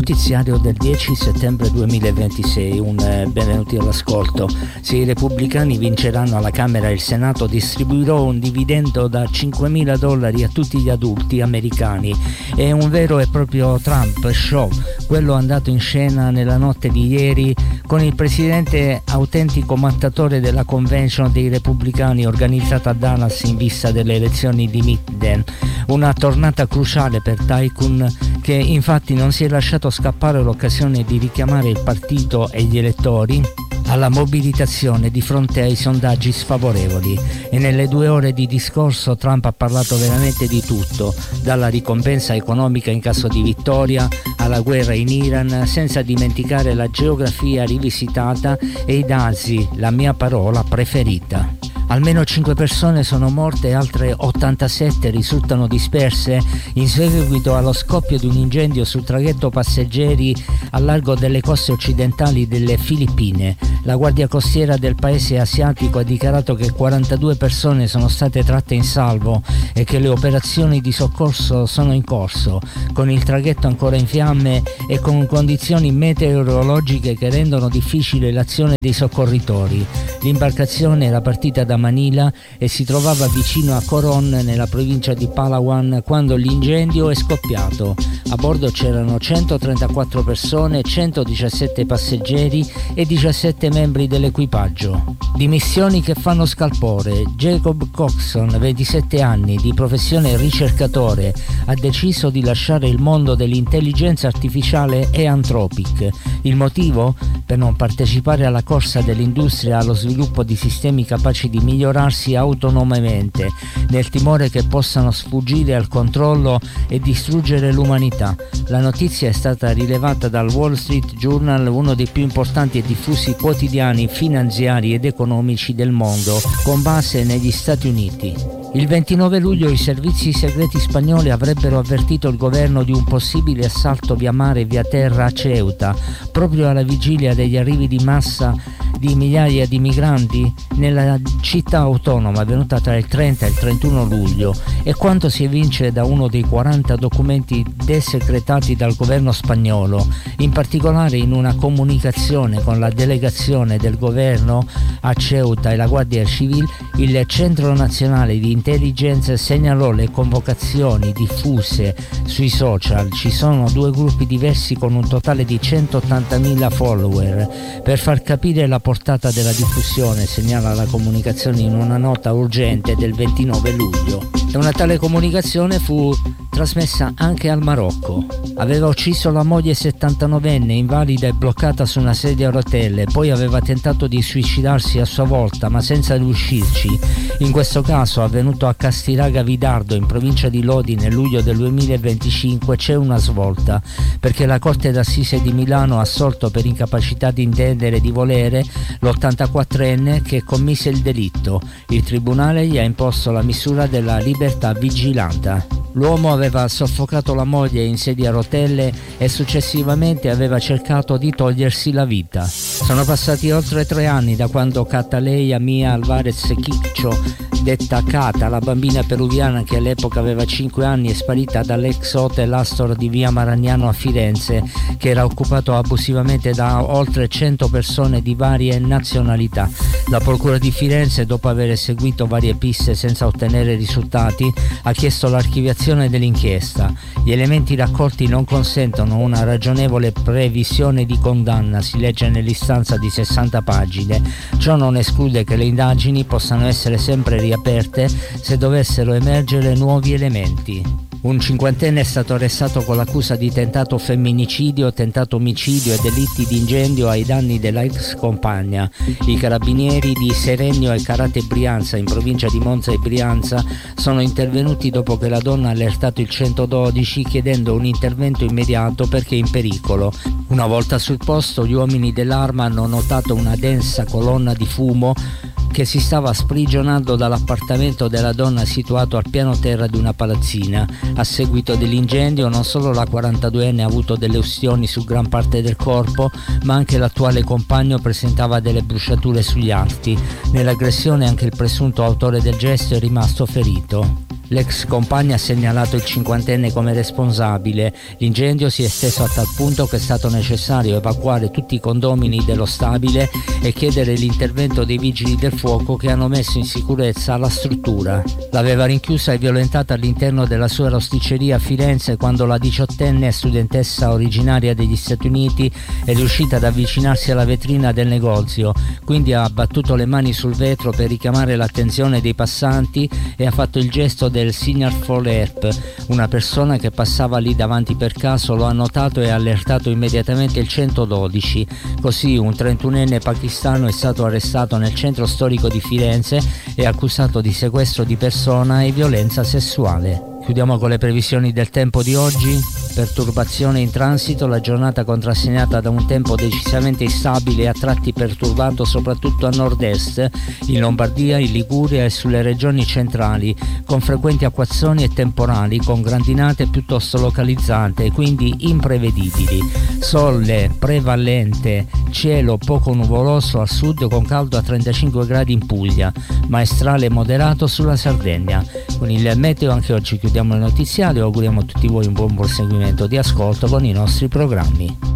notiziario del 10 settembre 2026, benvenuti all'ascolto. Se i repubblicani vinceranno alla Camera e il Senato, distribuirò un dividendo da $5.000 a tutti gli adulti americani. È un vero e proprio Trump show, quello andato in scena nella notte di ieri con il presidente autentico mattatore della convention dei repubblicani organizzata a Dallas in vista delle elezioni di midterm. Una tornata cruciale per Tycoon, che infatti non si è lasciato scappare l'occasione di richiamare il partito e gli elettori alla mobilitazione di fronte ai sondaggi sfavorevoli. E nelle 2 ore di discorso Trump ha parlato veramente di tutto, dalla ricompensa economica in caso di vittoria alla guerra in Iran, senza dimenticare la geografia rivisitata e i dazi, la mia parola preferita. Almeno 5 persone sono morte e altre 87 risultano disperse in seguito allo scoppio di un incendio sul traghetto passeggeri al largo delle coste occidentali delle Filippine. La Guardia Costiera del paese asiatico ha dichiarato che 42 persone sono state tratte in salvo e che le operazioni di soccorso sono in corso, con il traghetto ancora in fiamme e con condizioni meteorologiche che rendono difficile l'azione dei soccorritori. L'imbarcazione era partita da Manila e si trovava vicino a Coron, nella provincia di Palawan, quando l'incendio è scoppiato. A bordo c'erano 134 persone, 117 passeggeri e 17 membri dell'equipaggio. Dimissioni che fanno scalpore. Jacob Coxon, 27 anni, di professione ricercatore, ha deciso di lasciare il mondo dell'intelligenza artificiale e Anthropic. Il motivo? Per non partecipare alla corsa dell'industria allo sviluppo di sistemi capaci di migliorarsi autonomamente, nel timore che possano sfuggire al controllo e distruggere l'umanità. La notizia è stata rilevata dal Wall Street Journal, uno dei più importanti e diffusi quotidiani finanziari ed economici del mondo, con base negli Stati Uniti. Il 29 luglio i servizi segreti spagnoli avrebbero avvertito il governo di un possibile assalto via mare e via terra a Ceuta, proprio alla vigilia degli arrivi di massa di migliaia di migranti nella città autonoma, avvenuta tra il 30 e il 31 luglio, e quanto si evince da uno dei 40 documenti desecretati dal governo spagnolo. In particolare, in una comunicazione con la delegazione del governo a Ceuta e la Guardia Civile, il Centro Nazionale di Intelligence segnalò le convocazioni diffuse sui social. Ci sono 2 gruppi diversi con un totale di 180.000 follower. Per far capire la portata della diffusione, segnala la comunicazione in una nota urgente del 29 luglio. E una tale comunicazione fu trasmessa anche al Marocco. Aveva ucciso la moglie 79enne, invalida e bloccata su una sedia a rotelle, poi aveva tentato di suicidarsi a sua volta, ma senza riuscirci. In questo caso, avvenuto a Castiraga Vidardo, in provincia di Lodi, nel luglio del 2025, c'è una svolta, perché la Corte d'Assise di Milano ha assolto per incapacità di intendere e di volere l'84enne che commise il delitto. Il tribunale gli ha imposto la misura della libertà vigilata. L'uomo aveva soffocato la moglie in sedia a rotelle e successivamente aveva cercato di togliersi la vita. Sono passati oltre 3 anni da quando Cataleya Mia Alvarez Quicho, detta Cata, la bambina peruviana che all'epoca aveva 5 anni, è sparita dall'ex hotel Astor di via Maragnano a Firenze, che era occupato abusivamente da oltre 100 persone di varie nazionalità. La procura di Firenze, dopo aver eseguito varie piste senza ottenere risultati, ha chiesto l'archiviazione dell'inchiesta. Gli elementi raccolti non consentono una ragionevole previsione di condanna, si legge nell'istanza di 60 pagine. Ciò non esclude che le indagini possano essere sempre riaperte se dovessero emergere nuovi elementi. Un 50enne è stato arrestato con l'accusa di tentato femminicidio, tentato omicidio e delitti di incendio ai danni della ex compagna. I carabinieri di Serenio e Carate Brianza, in provincia di Monza e Brianza, sono intervenuti dopo che la donna ha allertato il 112 chiedendo un intervento immediato perché in pericolo. Una volta sul posto, gli uomini dell'Arma hanno notato una densa colonna di fumo che si stava sprigionando dall'appartamento della donna situato al piano terra di una palazzina. A seguito dell'incendio non solo la 42enne ha avuto delle ustioni su gran parte del corpo, ma anche l'attuale compagno presentava delle bruciature sugli arti. Nell'aggressione anche il presunto autore del gesto è rimasto ferito. L'ex compagna ha segnalato il cinquantenne come responsabile. L'incendio si è esteso a tal punto che è stato necessario evacuare tutti i condomini dello stabile e chiedere l'intervento dei vigili del fuoco che hanno messo in sicurezza la struttura. L'aveva rinchiusa e violentata all'interno della sua rosticceria a Firenze quando la 18enne studentessa originaria degli Stati Uniti è riuscita ad avvicinarsi alla vetrina del negozio, quindi ha battuto le mani sul vetro per richiamare l'attenzione dei passanti e ha fatto il gesto del Signal for Help. Una persona che passava lì davanti per caso lo ha notato e ha allertato immediatamente il 112. Così un 31enne pakistano è stato arrestato nel centro storico di Firenze e accusato di sequestro di persona e violenza sessuale. Chiudiamo con le previsioni del tempo di oggi. Perturbazione in transito, la giornata contrassegnata da un tempo decisamente instabile e a tratti perturbato soprattutto a nord-est, in Lombardia, in Liguria e sulle regioni centrali, con frequenti acquazzoni e temporali, con grandinate piuttosto localizzate e quindi imprevedibili. Sole prevalente, cielo poco nuvoloso al sud con caldo a 35 gradi in Puglia, maestrale moderato sulla Sardegna. Con il meteo anche oggi chiudiamo il notiziario e auguriamo a tutti voi un buon proseguimento di ascolto con i nostri programmi.